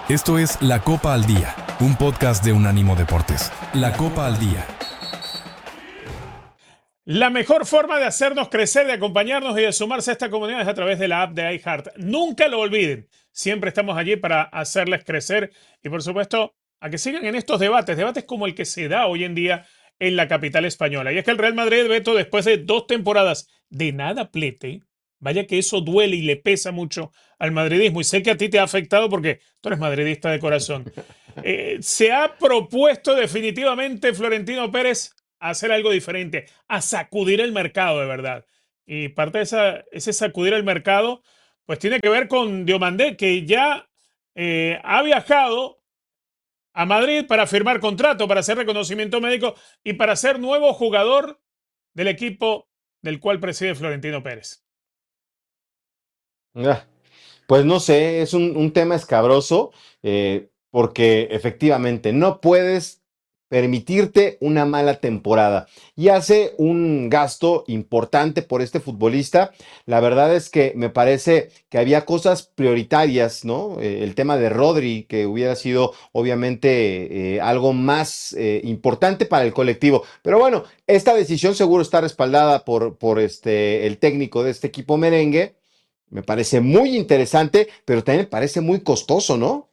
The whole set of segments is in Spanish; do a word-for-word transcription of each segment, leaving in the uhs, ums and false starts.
Esto es La Copa al Día, un podcast de Unánimo Deportes. La Copa al Día. La mejor forma de hacernos crecer, de acompañarnos y de sumarse a esta comunidad es a través de la app de iHeart. Nunca lo olviden. Siempre estamos allí para hacerles crecer y, por supuesto, a que sigan en estos debates, debates como el que se da hoy en día en la capital española. Y es que el Real Madrid, Beto, después de dos temporadas de nada plete, vaya que eso duele y le pesa mucho al madridismo. Y sé que a ti te ha afectado porque tú eres madridista de corazón. Eh, se ha propuesto definitivamente Florentino Pérez a hacer algo diferente, a sacudir el mercado de verdad. Y parte de esa, ese sacudir el mercado, pues tiene que ver con Diomandé, que ya eh, ha viajado a Madrid para firmar contrato, para hacer reconocimiento médico y para ser nuevo jugador del equipo del cual preside Florentino Pérez. Ah, Pues no sé, es un, un tema escabroso, eh, porque efectivamente no puedes permitirte una mala temporada y hace un gasto importante por este futbolista. La verdad es que me parece que había cosas prioritarias, ¿no? Eh, el tema de Rodri, que hubiera sido obviamente eh, algo más eh, importante para el colectivo. Pero bueno, esta decisión seguro está respaldada por, por este, el técnico de este equipo merengue. Me parece muy interesante, pero también me parece muy costoso, ¿no?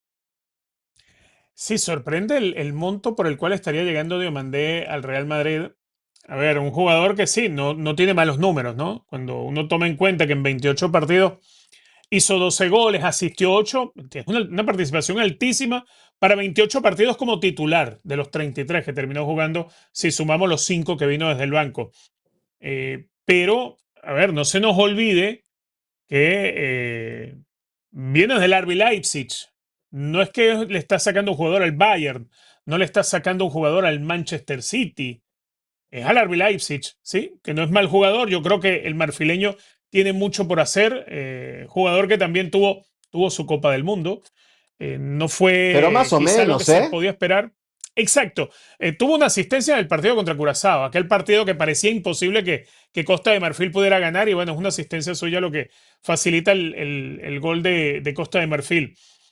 Sí, sorprende el, el monto por el cual estaría llegando Diomandé al Real Madrid. A ver, un jugador que sí, no, no tiene malos números, ¿no? Cuando uno toma en cuenta que en veintiocho partidos hizo doce goles, asistió ocho, es una, una participación altísima para veintiocho partidos como titular de los treinta y tres que terminó jugando, si sumamos los cinco que vino desde el banco. Eh, pero, a ver, no se nos olvide que eh, viene del R B Leipzig. No es que le está sacando un jugador al Bayern, no le está sacando un jugador al Manchester City. Es al R B Leipzig, ¿sí? Que no es mal jugador. Yo creo que el marfileño tiene mucho por hacer. Eh, jugador que también tuvo, tuvo su Copa del Mundo. Eh, no Pero más fue o quizá lo que menos, se ¿eh? podía esperar. Exacto. Eh, tuvo una asistencia en el partido contra Curazao, aquel partido que parecía imposible que, que Costa de Marfil pudiera ganar. Y bueno, es una asistencia suya lo que facilita el, el- el gol de, de Costa de Marfil.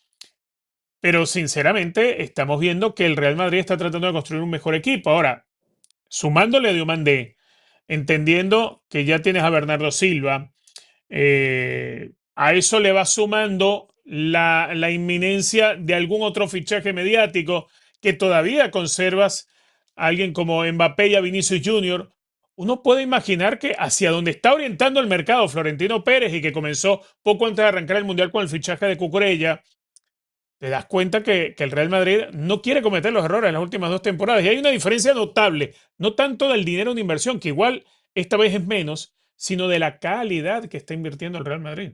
Pero sinceramente, estamos viendo que el Real Madrid está tratando de construir un mejor equipo. Ahora, sumándole a Diomandé, entendiendo que ya tienes a Bernardo Silva, eh, a eso le va sumando la, la inminencia de algún otro fichaje mediático que todavía conservas a alguien como Mbappé y a Vinicius Junior. Uno puede imaginar que hacia donde está orientando el mercado Florentino Pérez y que comenzó poco antes de arrancar el Mundial con el fichaje de Cucurella, te das cuenta que, que el Real Madrid no quiere cometer los errores en las últimas dos temporadas. Y hay una diferencia notable, no tanto del dinero de inversión, que igual esta vez es menos, sino de la calidad que está invirtiendo el Real Madrid.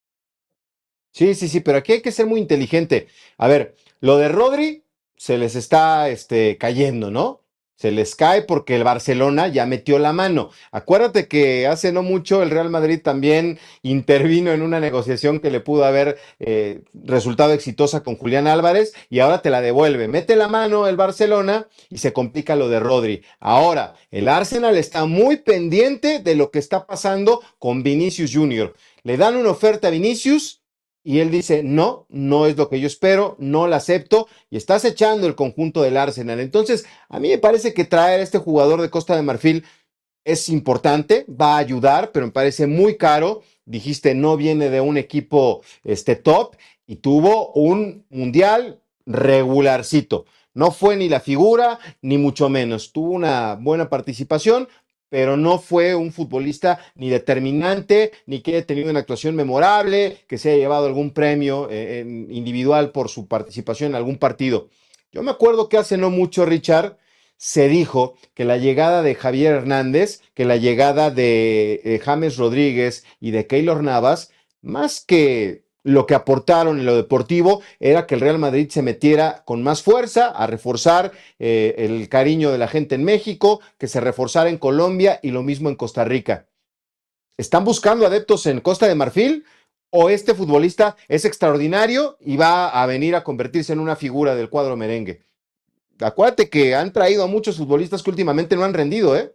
Sí, sí, sí, pero aquí hay que ser muy inteligente. A ver, lo de Rodri se les está este, cayendo, ¿no? Se les cae porque el Barcelona ya metió la mano. Acuérdate que hace no mucho el Real Madrid también intervino en una negociación que le pudo haber eh, resultado exitosa con Julián Álvarez y ahora te la devuelve. Mete la mano el Barcelona y se complica lo de Rodri. Ahora, el Arsenal está muy pendiente de lo que está pasando con Vinicius Junior Le dan una oferta a Vinicius y él dice, no, no es lo que yo espero, no la acepto, y estás echando el conjunto del Arsenal. Entonces, a mí me parece que traer a este jugador de Costa de Marfil es importante, va a ayudar, pero me parece muy caro. Dijiste, no viene de un equipo este, top, y tuvo un mundial regularcito. No fue ni la figura, ni mucho menos. Tuvo una buena participación, pero no fue un futbolista ni determinante, ni que haya tenido una actuación memorable, que se haya llevado algún premio eh, en individual por su participación en algún partido. Yo me acuerdo que hace no mucho, Richard, se dijo que la llegada de Javier Hernández, que la llegada de eh, James Rodríguez y de Keylor Navas, más que lo que aportaron en lo deportivo, era que el Real Madrid se metiera con más fuerza a reforzar eh, el cariño de la gente en México, que se reforzara en Colombia y lo mismo en Costa Rica. ¿Están buscando adeptos en Costa de Marfil? ¿O este futbolista es extraordinario y va a venir a convertirse en una figura del cuadro merengue? Acuérdate que han traído a muchos futbolistas que últimamente no han rendido, ¿eh?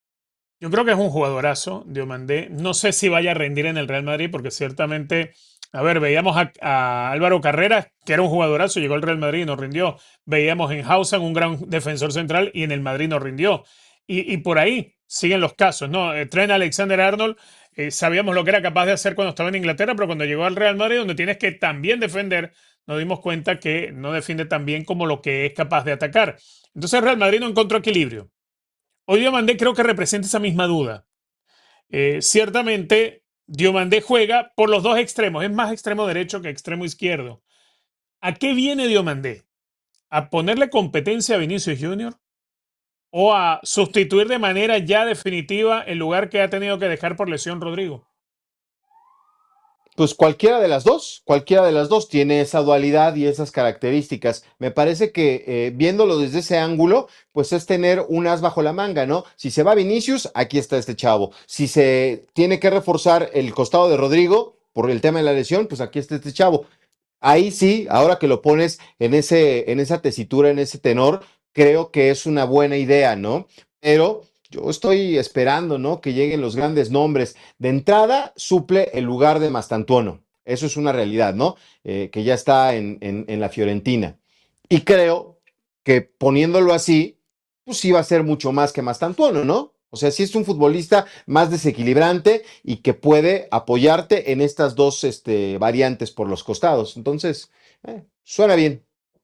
Yo creo que es un jugadorazo, Diomandé. No sé si vaya a rendir en el Real Madrid, porque ciertamente A ver, veíamos a, a Álvaro Carreras, que era un jugadorazo, llegó al Real Madrid y no rindió. Veíamos en Hausen un gran defensor central y en el Madrid no rindió. Y, y por ahí siguen los casos, ¿no? Eh, Trent Alexander-Arnold, eh, sabíamos lo que era capaz de hacer cuando estaba en Inglaterra, pero cuando llegó al Real Madrid, donde tienes que también defender, nos dimos cuenta que no defiende tan bien como lo que es capaz de atacar. Entonces el Real Madrid no encontró equilibrio. Hoy Diomandé creo que representa esa misma duda. Eh, ciertamente, Diomandé juega por los dos extremos, es más extremo derecho que extremo izquierdo. ¿A qué viene Diomandé? ¿A ponerle competencia a Vinicius Junior? ¿O a sustituir de manera ya definitiva el lugar que ha tenido que dejar por lesión Rodrigo? Pues cualquiera de las dos, cualquiera de las dos tiene esa dualidad y esas características. Me parece que eh, viéndolo desde ese ángulo, pues es tener un as bajo la manga, ¿no? Si se va Vinicius, aquí está este chavo. Si se tiene que reforzar el costado de Rodrigo por el tema de la lesión, pues aquí está este chavo. Ahí sí, ahora que lo pones en ese, en esa tesitura, en ese tenor, creo que es una buena idea, ¿no? Pero yo estoy esperando, ¿no? Que lleguen los grandes nombres. De entrada, suple el lugar de Mastantuono. Eso es una realidad, ¿no? Eh, que ya está en, en, en la Fiorentina. Y creo que poniéndolo así, pues sí va a ser mucho más que Mastantuono, ¿no? O sea, sí es un futbolista más desequilibrante y que puede apoyarte en estas dos este, variantes por los costados. Entonces, eh, suena bien.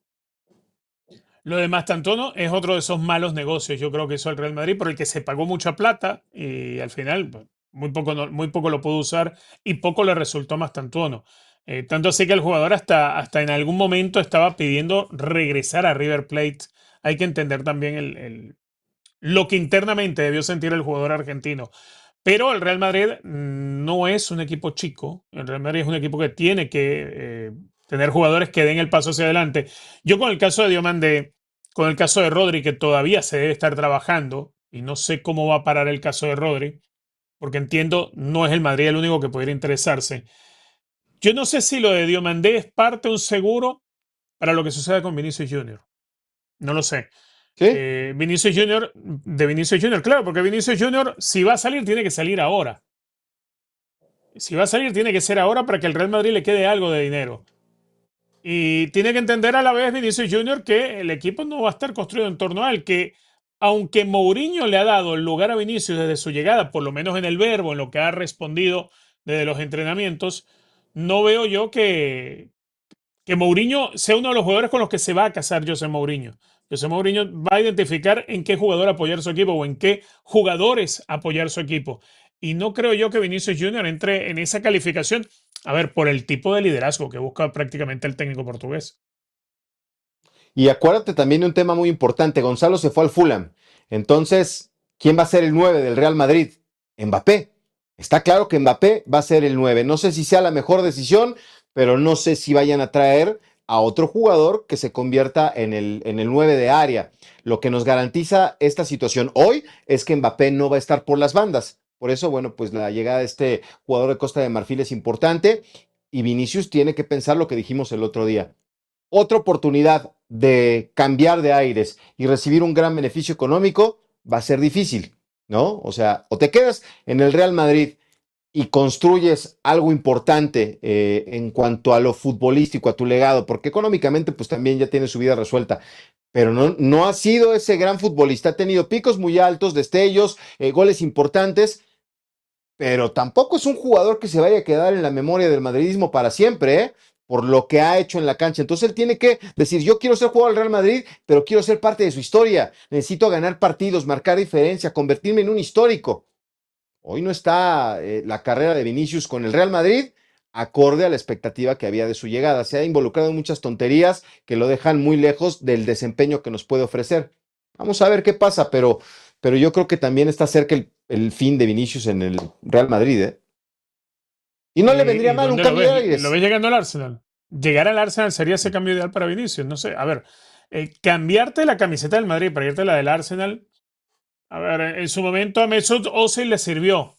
Lo de Mastantuono es otro de esos malos negocios, yo creo que hizo el Real Madrid, por el que se pagó mucha plata y al final pues, muy, poco, no, muy poco lo pudo usar y poco le resultó a Mastantuono. Eh, tanto así que el jugador hasta, hasta en algún momento estaba pidiendo regresar a River Plate. Hay que entender también el, el, lo que internamente debió sentir el jugador argentino. Pero el Real Madrid no es un equipo chico. El Real Madrid es un equipo que tiene que eh, tener jugadores que den el paso hacia adelante. Yo con el caso de Diomandé, con el caso de Rodri, que todavía se debe estar trabajando, y no sé cómo va a parar el caso de Rodri, porque entiendo, no es el Madrid el único que pudiera interesarse. Yo no sé si lo de Diomandé es parte de un seguro para lo que suceda con Vinicius Junior No lo sé. ¿Sí? Eh, Vinicius Junior, de Vinicius Junior, claro, porque Vinicius Junior, si va a salir, tiene que salir ahora. Si va a salir, tiene que ser ahora para que al Real Madrid le quede algo de dinero. Y tiene que entender a la vez Vinicius Junior que el equipo no va a estar construido en torno a él, que aunque Mourinho le ha dado el lugar a Vinicius desde su llegada, por lo menos en el verbo, en lo que ha respondido desde los entrenamientos, no veo yo que, que Mourinho sea uno de los jugadores con los que se va a casar José Mourinho. José Mourinho va a identificar en qué jugador apoyar su equipo o en qué jugadores apoyar su equipo. Y no creo yo que Vinicius Junior entre en esa calificación, a ver, por el tipo de liderazgo que busca prácticamente el técnico portugués. Y acuérdate también de un tema muy importante. Gonzalo se fue al Fulham. Entonces, ¿quién va a ser el nueve del Real Madrid? Mbappé. Está claro que Mbappé va a ser el nueve. No sé si sea la mejor decisión, pero no sé si vayan a traer a otro jugador que se convierta en el, en el nueve de área. Lo que nos garantiza esta situación hoy es que Mbappé no va a estar por las bandas. Por eso, bueno, pues la llegada de este jugador de Costa de Marfil es importante y Vinicius tiene que pensar lo que dijimos el otro día. Otra oportunidad de cambiar de aires y recibir un gran beneficio económico va a ser difícil, ¿no? O sea, o te quedas en el Real Madrid y construyes algo importante eh, en cuanto a lo futbolístico, a tu legado, porque económicamente pues también ya tiene su vida resuelta, pero no, no ha sido ese gran futbolista, ha tenido picos muy altos, destellos, eh, goles importantes, pero tampoco es un jugador que se vaya a quedar en la memoria del madridismo para siempre, ¿eh? Por lo que ha hecho en la cancha. Entonces él tiene que decir, yo quiero ser jugador del Real Madrid, pero quiero ser parte de su historia. Necesito ganar partidos, marcar diferencia, convertirme en un histórico. Hoy no está eh, la carrera de Vinicius con el Real Madrid acorde a la expectativa que había de su llegada. Se ha involucrado en muchas tonterías que lo dejan muy lejos del desempeño que nos puede ofrecer. Vamos a ver qué pasa, pero, pero yo creo que también está cerca el, el fin de Vinicius en el Real Madrid, ¿eh? Y no ¿Y, le vendría y mal un dónde lo cambio de ves? ¿Lo aires. ves llegando al Arsenal? Llegar al Arsenal sería ese cambio ideal para Vinicius. No sé, a ver, eh, cambiarte la camiseta del Madrid para irte a la del Arsenal. A ver, en su momento a Mesut Özil le sirvió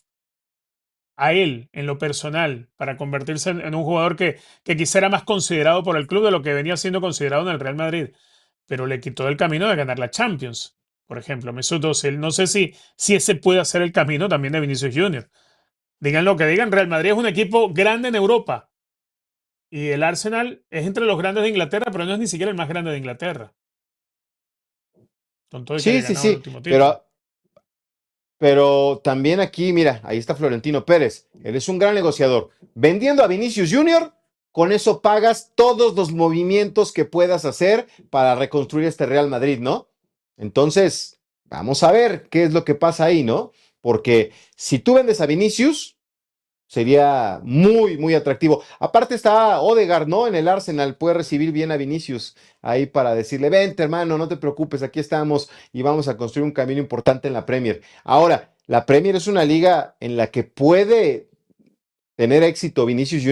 a él en lo personal para convertirse en, en un jugador que, que quizá era más considerado por el club de lo que venía siendo considerado en el Real Madrid, pero le quitó el camino de ganar la Champions, por ejemplo, Mesut Özil. No sé si, si ese puede hacer el camino también de Vinicius Junior. Digan lo que digan, Real Madrid es un equipo grande en Europa, Y el Arsenal es entre los grandes de Inglaterra, pero no es ni siquiera el más grande de Inglaterra. Con todo y que le Sí, sí, ganaba el sí, último título. pero, pero también aquí, mira, ahí está Florentino Pérez. Él es un gran negociador. Vendiendo a Vinicius Junior, con eso pagas todos los movimientos que puedas hacer para reconstruir este Real Madrid, ¿no? Entonces, vamos a ver qué es lo que pasa ahí, ¿no? Porque si tú vendes a Vinicius, sería muy, muy atractivo. Aparte está Odegaard, ¿no? En el Arsenal puede recibir bien a Vinicius ahí para decirle, vente hermano, no te preocupes, aquí estamos y vamos a construir un camino importante en la Premier. Ahora, la Premier es una liga en la que puede tener éxito Vinicius Junior